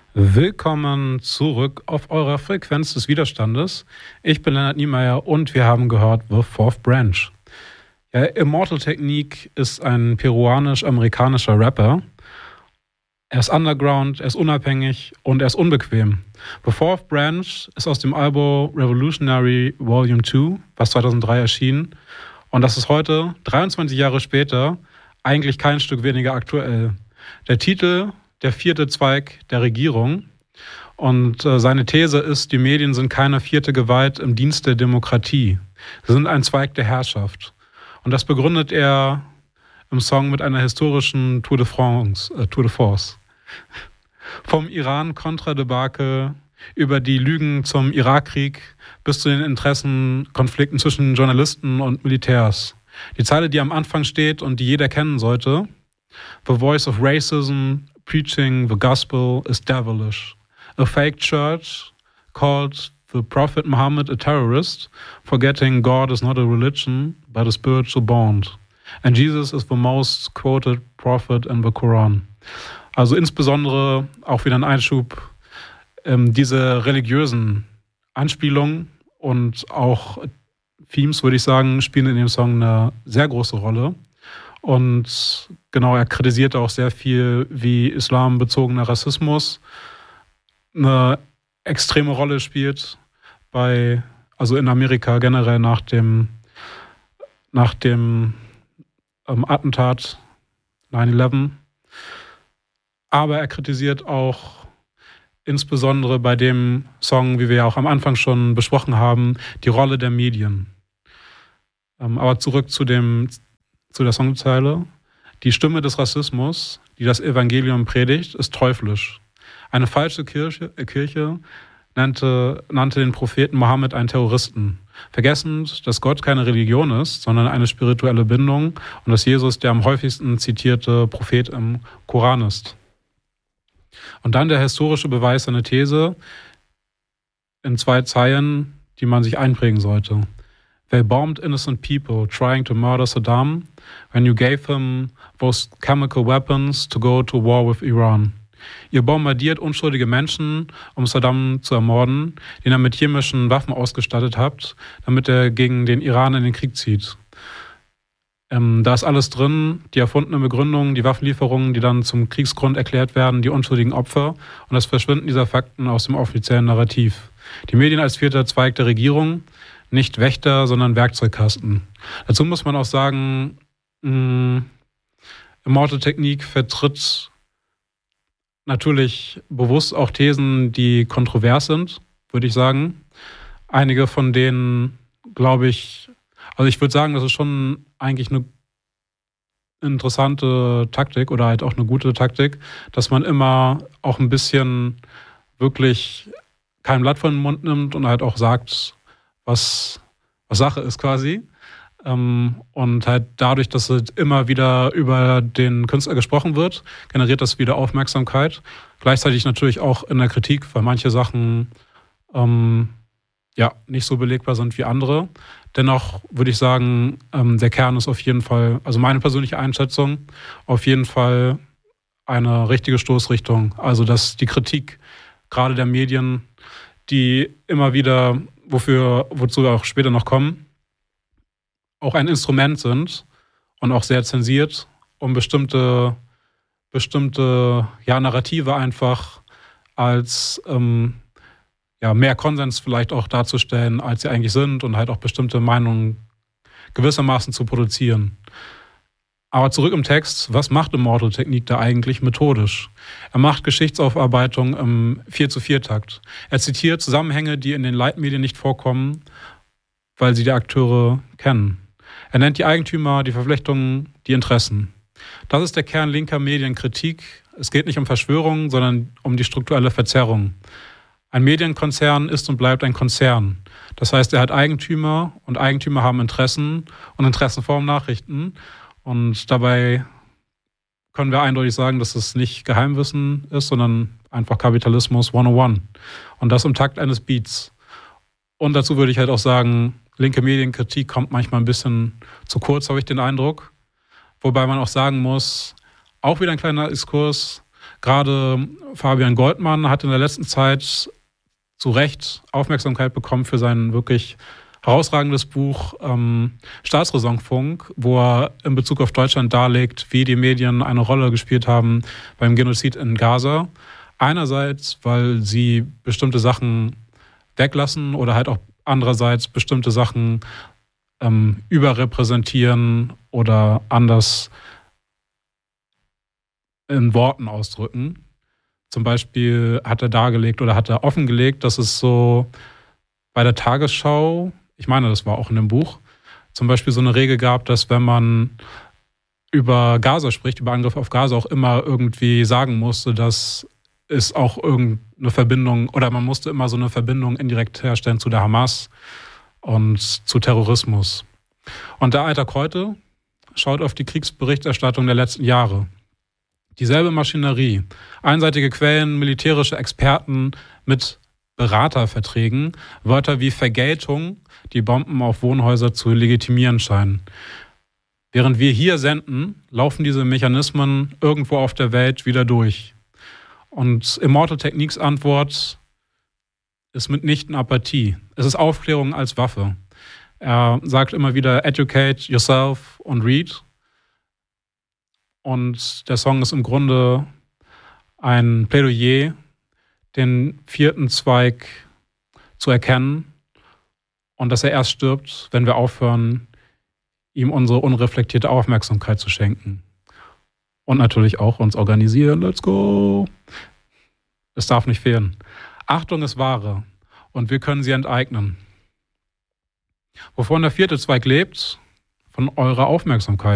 Willkommen zurück auf eurer Frequenz des Widerstandes. Ich bin Lennart Niemeyer und wir haben gehört The Fourth Branch. Ja, Immortal Technique ist ein peruanisch-amerikanischer Rapper. Er ist underground, er ist unabhängig und er ist unbequem. The Fourth Branch ist aus dem Album Revolutionary Volume 2, was 2003 erschien. Und das ist heute, 23 Jahre später, eigentlich kein Stück weniger aktuell. Der Titel: Der vierte Zweig der Regierung. Und seine These ist, die Medien sind keine vierte Gewalt im Dienst der Demokratie. Sie sind ein Zweig der Herrschaft. Und das begründet er im Song mit einer historischen Tour de Force. Vom Iran-Contra-Debakel über die Lügen zum Irakkrieg bis zu den Interessenkonflikten zwischen Journalisten und Militärs. Die Zeile, die am Anfang steht und die jeder kennen sollte: The voice of racism preaching the gospel is devilish. A fake church called the Prophet Muhammad a terrorist, forgetting God is not a religion, but a spiritual bond. And Jesus is the most quoted prophet in the Quran. Also insbesondere auch wieder ein Einschub, diese religiösen Anspielungen und auch Themes, würde ich sagen, spielen in dem Song eine sehr große Rolle. Und genau, er kritisiert auch sehr viel, wie islambezogener Rassismus eine extreme Rolle spielt also in Amerika generell nach dem Attentat 9/11. Aber er kritisiert auch insbesondere bei dem Song, wie wir ja auch am Anfang schon besprochen haben, die Rolle der Medien. Aber zurück zu der Songzeile: Die Stimme des Rassismus, die das Evangelium predigt, ist teuflisch. Eine falsche Kirche nannte den Propheten Mohammed einen Terroristen, vergessend, dass Gott keine Religion ist, sondern eine spirituelle Bindung und dass Jesus der am häufigsten zitierte Prophet im Koran ist. Und dann der historische Beweis seiner These in 2 Zeilen, die man sich einprägen sollte. They bombed innocent people trying to murder Saddam when you gave him those chemical weapons to go to war with Iran. Ihr bombardiert unschuldige Menschen, um Saddam zu ermorden, den ihr mit chemischen Waffen ausgestattet habt, damit er gegen den Iran in den Krieg zieht. Da ist alles drin, die erfundene Begründung, die Waffenlieferungen, die dann zum Kriegsgrund erklärt werden, die unschuldigen Opfer und das Verschwinden dieser Fakten aus dem offiziellen Narrativ. Die Medien als vierter Zweig der Regierung, nicht Wächter, sondern Werkzeugkasten. Dazu muss man auch sagen, Immortal Technique vertritt natürlich bewusst auch Thesen, die kontrovers sind, würde ich sagen. Einige von denen, glaube ich, also ich würde sagen, das ist schon eigentlich eine interessante Taktik oder halt auch eine gute Taktik, dass man immer auch ein bisschen wirklich kein Blatt vor den Mund nimmt und halt auch sagt, was Sache ist quasi. Und halt dadurch, dass es immer wieder über den Künstler gesprochen wird, generiert das wieder Aufmerksamkeit. Gleichzeitig natürlich auch in der Kritik, weil manche Sachen nicht so belegbar sind wie andere. Dennoch würde ich sagen, der Kern ist auf jeden Fall, also meine persönliche Einschätzung, auf jeden Fall eine richtige Stoßrichtung. Also dass die Kritik gerade der Medien, die immer wieder, wozu wir auch später noch kommen, auch ein Instrument sind und auch sehr zensiert, um bestimmte Narrative einfach als mehr Konsens vielleicht auch darzustellen, als sie eigentlich sind und halt auch bestimmte Meinungen gewissermaßen zu produzieren. Aber zurück im Text: Was macht Immortal Technique da eigentlich methodisch? Er macht Geschichtsaufarbeitung im 4:4-Takt. Er zitiert Zusammenhänge, die in den Leitmedien nicht vorkommen, weil sie die Akteure kennen. Er nennt die Eigentümer, die Verflechtungen, die Interessen. Das ist der Kern linker Medienkritik. Es geht nicht um Verschwörungen, sondern um die strukturelle Verzerrung. Ein Medienkonzern ist und bleibt ein Konzern. Das heißt, er hat Eigentümer und Eigentümer haben Interessen und Interessen formen Nachrichten. Und dabei können wir eindeutig sagen, dass es nicht Geheimwissen ist, sondern einfach Kapitalismus 101. Und das im Takt eines Beats. Und dazu würde ich halt auch sagen, linke Medienkritik kommt manchmal ein bisschen zu kurz, habe ich den Eindruck. Wobei man auch sagen muss, auch wieder ein kleiner Exkurs, Gerade Fabian Goldmann hat in der letzten Zeit zu Recht Aufmerksamkeit bekommen für sein wirklich herausragendes Buch Staatsräsonfunk, wo er in Bezug auf Deutschland darlegt, wie die Medien eine Rolle gespielt haben beim Genozid in Gaza. Einerseits, weil sie bestimmte Sachen weglassen oder halt auch andererseits bestimmte Sachen überrepräsentieren oder anders in Worten ausdrücken. Zum Beispiel hat er dargelegt oder hat er offengelegt, dass es so bei der Tagesschau, ich meine, das war auch in dem Buch, zum Beispiel so eine Regel gab, dass wenn man über Gaza spricht, über Angriff auf Gaza, auch immer irgendwie sagen musste, dass es auch irgendeine Verbindung, oder man musste immer so eine Verbindung indirekt herstellen zu der Hamas und zu Terrorismus. Und der Alltag heute schaut auf die Kriegsberichterstattung der letzten Jahre. Dieselbe Maschinerie, einseitige Quellen, militärische Experten mit Beraterverträgen, Wörter wie Vergeltung, die Bomben auf Wohnhäuser zu legitimieren scheinen. Während wir hier senden, laufen diese Mechanismen irgendwo auf der Welt wieder durch. Und Immortal Techniques Antwort ist mitnichten Apathie. Es ist Aufklärung als Waffe. Er sagt immer wieder, educate yourself und read. Und der Song ist im Grunde ein Plädoyer, den vierten Zweig zu erkennen und dass er erst stirbt, wenn wir aufhören, ihm unsere unreflektierte Aufmerksamkeit zu schenken. Und natürlich auch uns organisieren. Let's go! Es darf nicht fehlen. Achtung ist Ware und wir können sie enteignen. Wovon der vierte Zweig lebt? Von eurer Aufmerksamkeit.